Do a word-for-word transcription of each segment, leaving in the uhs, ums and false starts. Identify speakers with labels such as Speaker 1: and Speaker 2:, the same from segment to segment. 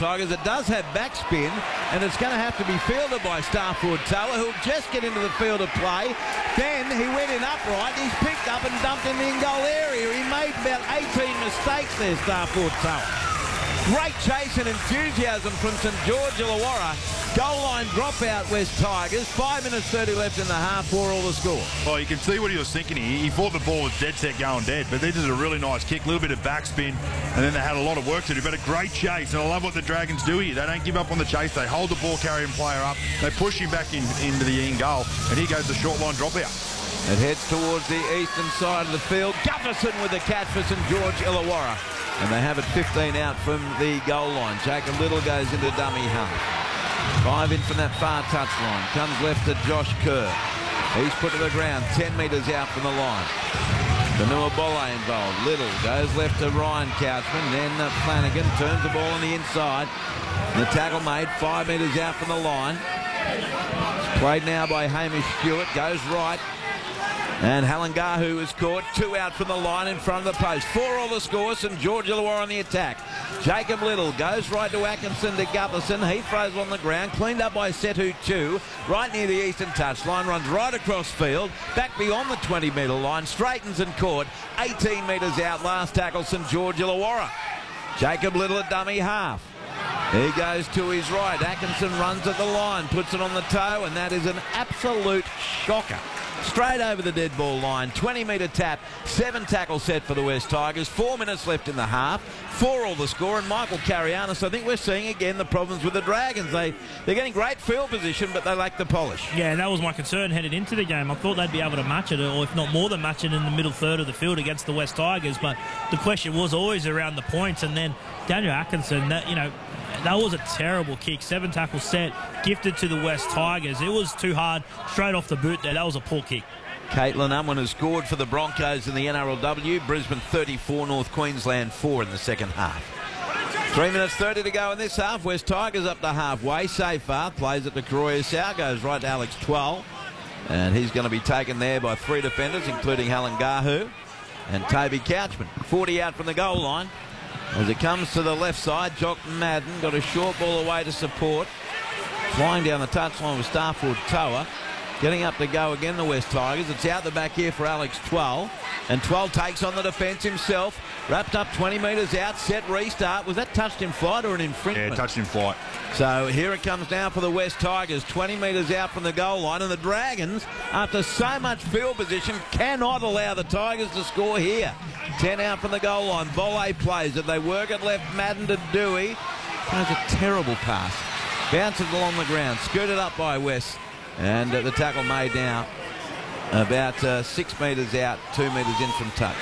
Speaker 1: Tigers. It does have backspin, and it's going to have to be fielded by Starford Tower, who'll just get into the field of play. Then he went in upright. He's picked up and dumped in the in-goal area. He made about eighteen mistakes there, Starford Tower. Great chase and enthusiasm from St George Illawarra. Goal line dropout, West Tigers. Five minutes thirty left in the half. For all the score.
Speaker 2: Well, you can see what he was thinking here. He thought the ball was dead set going dead, but this is a really nice kick, a little bit of backspin, and then they had a lot of work to do. But a great chase, and I love what the Dragons do here. They don't give up on the chase. They hold the ball carrying player up. They push him back in, into the in goal, and here goes the short line dropout.
Speaker 1: It heads towards the eastern side of the field. Gufferson with the catch for St George Illawarra. And they have it fifteen out from the goal line. Jacob Little goes into dummy half. Five in from that far touchline. Comes left to Josh Kerr. He's put to the ground, ten metres out from the line. Danua Bolle involved. Little goes left to Ryan Couchman. Then uh, Flanagan turns the ball on the inside. The tackle made five metres out from the line. It's played now by Hamish Stewart. Goes right. And Halangahu is caught. Two out from the line in front of the post. For all the score, St George Illawarra on the attack. Jacob Little goes right to Atkinson to Gutherson. He throws on the ground. Cleaned up by Setu Chu. Right near the eastern touchline. Runs right across field. Back beyond the twenty metre line. Straightens and caught. eighteen metres out. Last tackle, St George Illawarra. Jacob Little at dummy half. He goes to his right. Atkinson runs at the line. Puts it on the toe. And that is an absolute shocker. Straight over the dead ball line, twenty metre tap, seven tackle set for the West Tigers, four minutes left in the half, four all the score, and Michael Carianis. I think we're seeing again the problems with the Dragons. They, they're getting great field position, but they lack the polish.
Speaker 3: Yeah, and that was my concern headed into the game. I thought they'd be able to match it, or if not more than match it in the middle third of the field against the West Tigers, but the question was always around the points, and then Daniel Atkinson, that, you know, that was a terrible kick. Seven tackle set, gifted to the West Tigers. It was too hard, straight off the boot there. That was a poor kick.
Speaker 1: Caitlin Unwin has scored for the Broncos in the N R L W. Brisbane thirty-four, North Queensland four in the second half. Three minutes thirty to go in this half. West Tigers up to halfway. Safar plays it to Karoya Sau, goes right to Alex Twelve. And he's going to be taken there by three defenders, including Halangahu and Toby Couchman. forty out from the goal line. As it comes to the left side, Jock Madden got a short ball away to support. Flying down the touchline with Starford Tower. Getting up to go again, the West Tigers. It's out the back here for Alex Twelve. And Twelve takes on the defence himself. Wrapped up twenty metres out, set restart. Was that touched in flight or an infringement?
Speaker 2: Yeah, touched in flight.
Speaker 1: So here it comes now for the West Tigers. twenty metres out from the goal line. And the Dragons, after so much field position, cannot allow the Tigers to score here. ten out from the goal line. Bolle plays it. They work it left. Madden to Dewey. That was a terrible pass. Bounces along the ground. Scooted up by West. And uh, the tackle made now about uh, six metres out, two metres in from touch.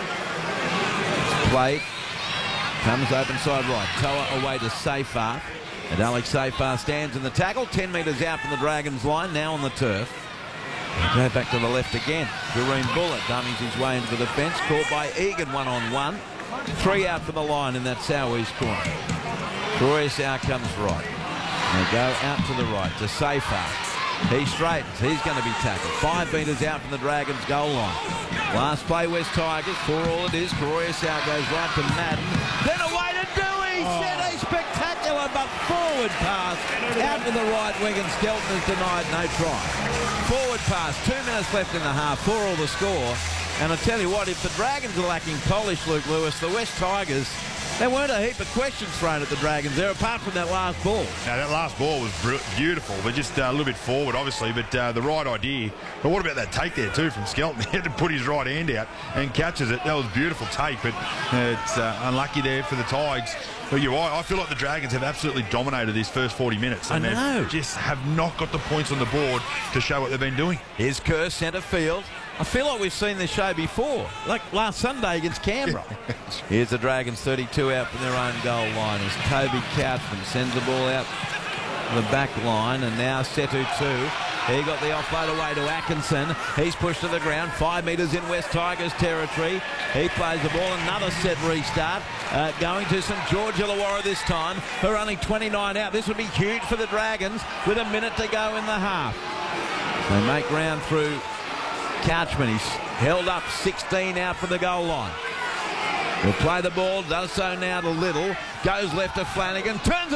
Speaker 1: It's played. Comes open side right. Toa away to Safar. And Alex Safar stands in the tackle. ten metres out from the Dragons line, now on the turf. Go back to the left again. Kareem Bullitt dummies his way into the defence. Caught by Egan one-on-one. Three out from the line in that south-east corner. Karoya Sau comes right. They go out to the right to Safar. He straightens. He's going to be tackled. Five metres out from the Dragons' goal line. Last play, West Tigers. For all it is, Karoya Sau goes right to Madden. Then away to Dewey. Oh. Set a spectacular but forward pass out to the right wing, and Skelton is denied no try. Forward pass. Two minutes left in the half. For all the score. And I tell you what, if the Dragons are lacking polish, Luke Lewis, the West Tigers, there weren't a heap of questions thrown at the Dragons there, apart from that last ball.
Speaker 2: Now, that last ball was beautiful, but just uh, a little bit forward, obviously, but uh, the right idea. But what about that take there, too, from Skelton? He had to put his right hand out and catches it. That was beautiful take, but uh, it's uh, unlucky there for the Tigers. But you're right, I feel like the Dragons have absolutely dominated these first forty minutes. And
Speaker 1: I know.
Speaker 2: They just have not got the points on the board to show what they've been doing.
Speaker 1: Here's Kerr, centre field. I feel like we've seen this show before, like last Sunday against Canberra. Here's the Dragons, thirty-two out from their own goal line as Toby Couchman sends the ball out the back line, and now Setu Chu. He got the offload away to Atkinson. He's pushed to the ground, five metres in West Tigers territory. He plays the ball, another set restart. Uh, going to St George Illawarra this time, who are only twenty-nine out. This would be huge for the Dragons with a minute to go in the half. They make ground through Couchman. He's held up, sixteen out from the goal line. Will play the ball, does so now to Little. Goes left to Flanagan, turns it